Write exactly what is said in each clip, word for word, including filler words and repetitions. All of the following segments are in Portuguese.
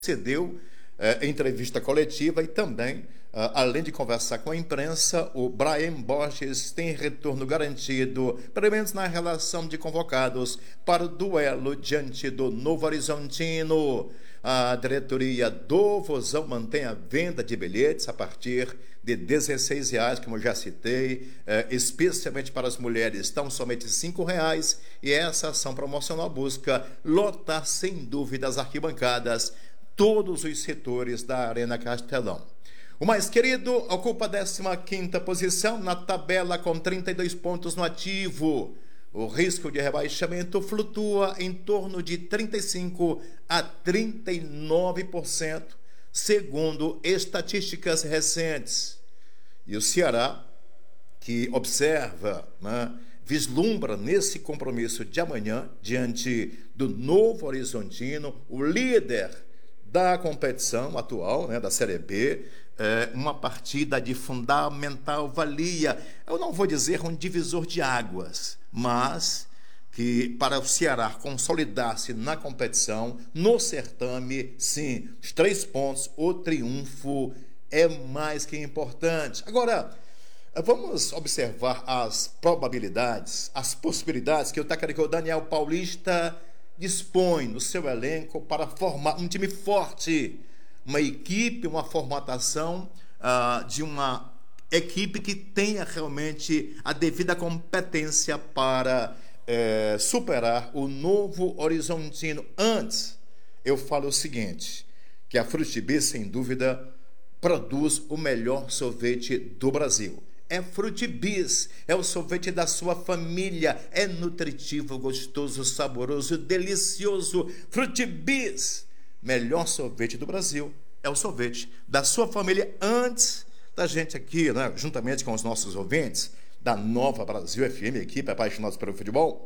cedeu eh, entrevista coletiva e também, eh, além de conversar com a imprensa, o Bryan Borges tem retorno garantido, pelo menos na relação de convocados, para o duelo diante do Novo Horizontino. A diretoria do Vozão mantém a venda de bilhetes a partir de dezesseis reais, como eu já citei, eh, especialmente para as mulheres, estão somente cinco reais, e essa ação promocional busca lotar sem dúvida as arquibancadas, todos os setores da Arena Castelão. O mais querido ocupa a décima quinta posição na tabela com trinta e dois pontos no ativo. O risco de rebaixamento flutua em torno de trinta e cinco a trinta e nove por cento, segundo estatísticas recentes. E o Ceará, que observa, né, vislumbra nesse compromisso de amanhã, diante do Novo Horizontino, o líder da competição atual, né, da Série B, é uma partida de fundamental valia. Eu não vou dizer um divisor de águas, mas que para o Ceará consolidar-se na competição, no certame, sim, os três pontos, o triunfo é mais que importante. Agora, vamos observar as probabilidades, as possibilidades que o técnico Daniel Paulista dispõe no seu elenco para formar um time forte, uma equipe, uma formatação uh, de uma equipe que tenha realmente a devida competência para eh, superar o Novo Horizontino. Antes, eu falo o seguinte, que a Frutibis, sem dúvida, produz o melhor sorvete do Brasil. É Frutibis, é o sorvete da sua família, é nutritivo, gostoso, saboroso, delicioso. Frutibis, melhor sorvete do Brasil, é o sorvete da sua família. Antes da gente aqui, né, juntamente com os nossos ouvintes da Nova Brasil F M, equipe apaixonados pelo futebol,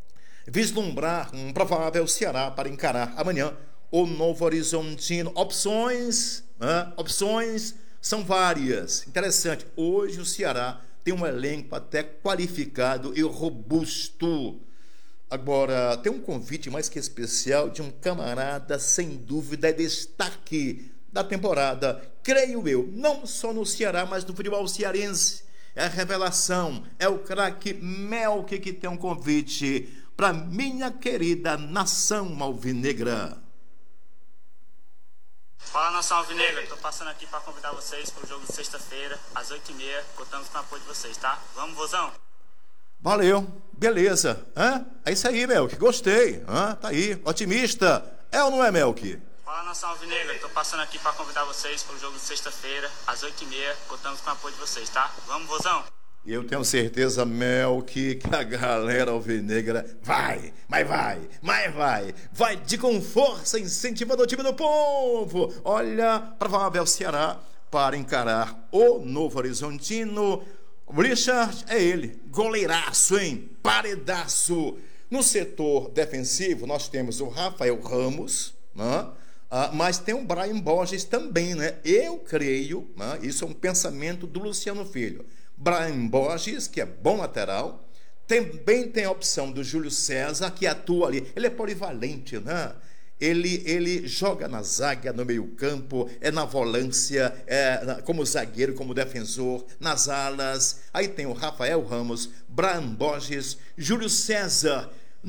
vislumbrar um provável Ceará para encarar amanhã o Novo Horizontino. Opções, né, opções são várias. Interessante, hoje o Ceará tem um elenco até qualificado e robusto. Agora, tem um convite mais que especial de um camarada, sem dúvida, é destaque da temporada, creio eu, não só no Ceará, mas no futebol cearense. É a revelação, é o craque Melk que tem um convite para minha querida nação alvinegra. Fala, nação alvinegra, estou passando aqui para convidar vocês para o jogo de sexta-feira, às oito e meia, contamos com o apoio de vocês, tá? Vamos, Vozão? Valeu, beleza. Hã? É isso aí, Melk, gostei. Hã? Tá aí, otimista. É ou não é, Melk? Fala, nação alvinegra, estou passando aqui para convidar vocês para o jogo de sexta-feira, às oito e meia, contamos com o apoio de vocês, tá? Vamos, Vozão? E eu tenho certeza, Melk, que a galera alvinegra vai, mas vai, mas vai, vai de com força, incentivando o time do povo. Olha, provável Ceará para encarar o Novo Horizontino. O Richard é ele, goleiraço, hein? Paredaço. No setor defensivo, nós temos o Rafael Ramos, né? Ah, mas tem o Bryan Borges também, né? Eu creio, né? Isso é um pensamento do Luciano Filho. Bryan Borges, que é bom lateral, também tem a opção do Júlio César, que atua ali. Ele é polivalente, né? Ele, ele joga na zaga, no meio campo, é na volância, é como zagueiro, como defensor, nas alas. Aí tem o Rafael Ramos, Bryan Borges, Júlio César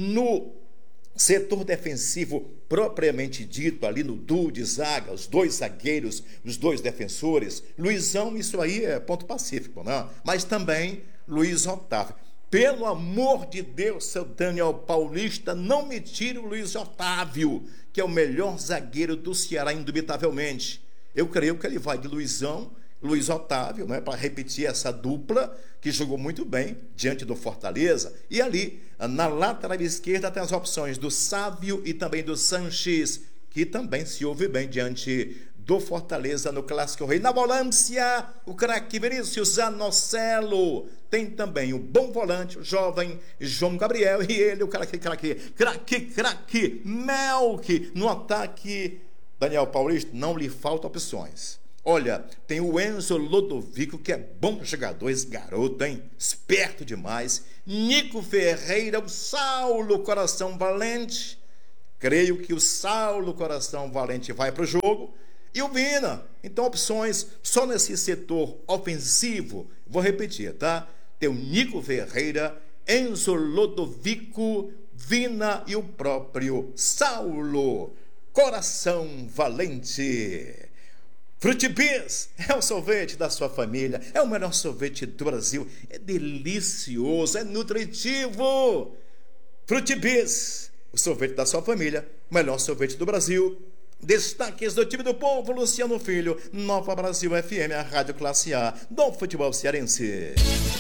no setor defensivo propriamente dito, ali no duo de zaga, os dois zagueiros, os dois defensores. Luizão, isso aí é ponto pacífico, né? Mas também Luiz Otávio. Pelo amor de Deus, seu Daniel Paulista, não me tire o Luiz Otávio, que é o melhor zagueiro do Ceará, indubitavelmente. Eu creio que ele vai de Luizão, Luiz Otávio, né, para repetir essa dupla, que jogou muito bem diante do Fortaleza. E ali, na lateral esquerda, tem as opções do Sávio e também do Sanches, que também se ouve bem diante do Fortaleza no Clássico Rei. Na volância, o craque Vinícius Anocelo. Tem também o bom volante, o jovem João Gabriel, e ele, o craque, craque, craque, craque Melk. No ataque, Daniel Paulista, não lhe faltam opções. Olha, tem o Enzo Lodovico, que é bom jogador, esse garoto, hein? Esperto demais. Nico Ferreira, o Saulo, coração valente. Creio que o Saulo Coração Valente vai para o jogo e o Vina. Então, opções só nesse setor ofensivo. Vou repetir, tá? Tem o Nico Ferreira, Enzo Lodovico, Vina e o próprio Saulo Coração Valente. Frutibis é o sorvete da sua família, é o melhor sorvete do Brasil, é delicioso, é nutritivo. Frutibis, o sorvete da sua família, o melhor sorvete do Brasil. Destaques do time do povo, Luciano Filho, Nova Brasil F M, a rádio classe A do futebol cearense.